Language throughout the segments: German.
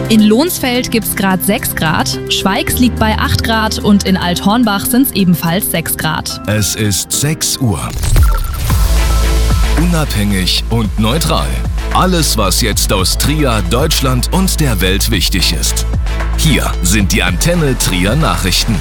In Lohnsfeld gibt es gerade 6 Grad, Schweigs liegt bei 8 Grad und in Althornbach sind es ebenfalls 6 Grad. Es ist 6 Uhr. Unabhängig und neutral. Alles, was jetzt aus Trier, Deutschland und der Welt wichtig ist. Hier sind die Antenne Trier Nachrichten.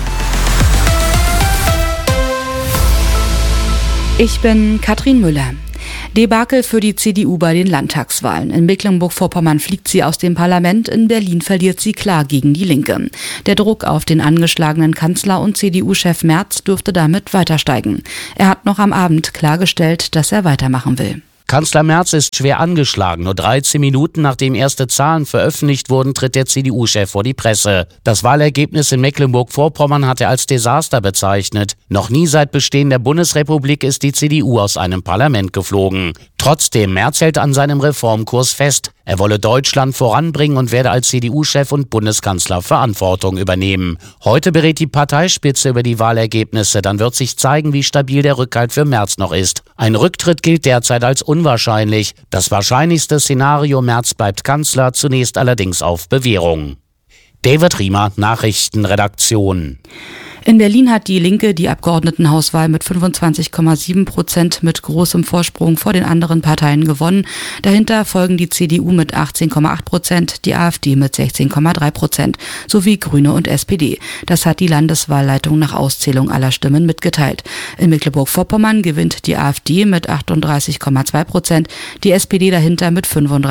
Ich bin Katrin Müller. Debakel für die CDU bei den Landtagswahlen. In Mecklenburg-Vorpommern fliegt sie aus dem Parlament, in Berlin verliert sie klar gegen die Linke. Der Druck auf den angeschlagenen Kanzler und CDU-Chef Merz dürfte damit weiter steigen. Er hat noch am Abend klargestellt, dass er weitermachen will. Kanzler Merz ist schwer angeschlagen. Nur 13 Minuten nachdem erste Zahlen veröffentlicht wurden, tritt der CDU-Chef vor die Presse. Das Wahlergebnis in Mecklenburg-Vorpommern hat er als Desaster bezeichnet. Noch nie seit Bestehen der Bundesrepublik ist die CDU aus einem Parlament geflogen. Trotzdem, Merz hält an seinem Reformkurs fest. Er wolle Deutschland voranbringen und werde als CDU-Chef und Bundeskanzler Verantwortung übernehmen. Heute berät die Parteispitze über die Wahlergebnisse. Dann wird sich zeigen, wie stabil der Rückhalt für Merz noch ist. Ein Rücktritt gilt derzeit als unwahrscheinlich. Das wahrscheinlichste Szenario: Merz bleibt Kanzler, zunächst allerdings auf Bewährung. David Riemer, Nachrichtenredaktion. In Berlin hat die Linke die Abgeordnetenhauswahl mit 25,7% mit großem Vorsprung vor den anderen Parteien gewonnen. Dahinter folgen die CDU mit 18,8%, die AfD mit 16,3% sowie Grüne und SPD. Das hat die Landeswahlleitung nach Auszählung aller Stimmen mitgeteilt. In Mecklenburg-Vorpommern gewinnt die AfD mit 38,2%, die SPD dahinter mit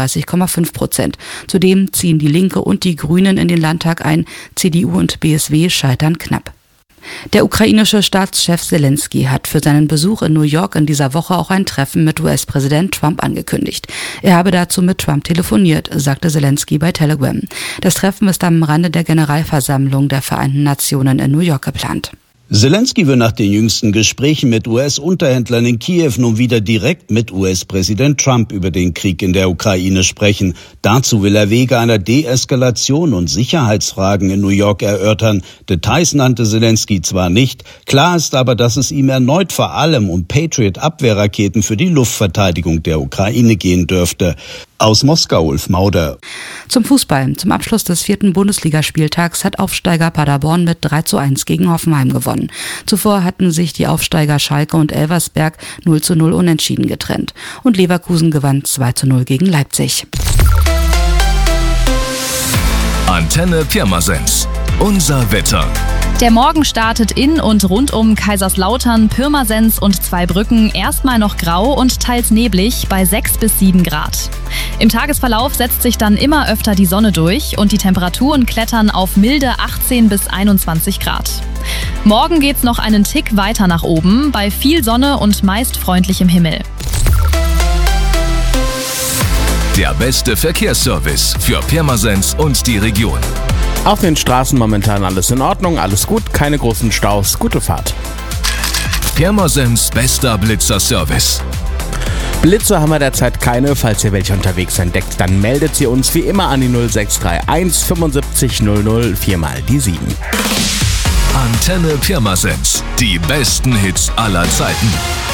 35,5%. Zudem ziehen die Linke und die Grünen in den Landtag ein. CDU und BSW scheitern knapp. Der ukrainische Staatschef Zelensky hat für seinen Besuch in New York in dieser Woche auch ein Treffen mit US-Präsident Trump angekündigt. Er habe dazu mit Trump telefoniert, sagte Zelensky bei Telegram. Das Treffen ist am Rande der Generalversammlung der Vereinten Nationen in New York geplant. Zelensky will nach den jüngsten Gesprächen mit US-Unterhändlern in Kiew nun wieder direkt mit US-Präsident Trump über den Krieg in der Ukraine sprechen. Dazu will er Wege einer Deeskalation und Sicherheitsfragen in New York erörtern. Details nannte Zelensky zwar nicht, klar ist aber, dass es ihm erneut vor allem um Patriot-Abwehrraketen für die Luftverteidigung der Ukraine gehen dürfte. Aus Moskau, Ulf Mauder. Zum Fußball. Zum Abschluss des 4. Bundesligaspieltags hat Aufsteiger Paderborn mit 3:1 gegen Hoffenheim gewonnen. Zuvor hatten sich die Aufsteiger Schalke und Elversberg 0:0 unentschieden getrennt. Und Leverkusen gewann 2:0 gegen Leipzig. Antenne Pirmasens. Unser Wetter. Der Morgen startet in und rund um Kaiserslautern, Pirmasens und Zweibrücken erstmal noch grau und teils neblig bei 6 bis 7 Grad. Im Tagesverlauf setzt sich dann immer öfter die Sonne durch und die Temperaturen klettern auf milde 18 bis 21 Grad. Morgen geht's noch einen Tick weiter nach oben, bei viel Sonne und meist freundlichem Himmel. Der beste Verkehrsservice für Pirmasens und die Region. Auf den Straßen momentan alles in Ordnung, alles gut, keine großen Staus, gute Fahrt. Pirmasens bester Blitzer-Service. Blitze haben wir derzeit keine. Falls ihr welche unterwegs entdeckt, dann meldet sie uns wie immer an die 0631 75 00 4 mal die 7. Antenne Pirmasens. Die besten Hits aller Zeiten.